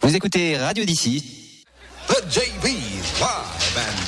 Vous écoutez Radio d'ici. The JB's Live and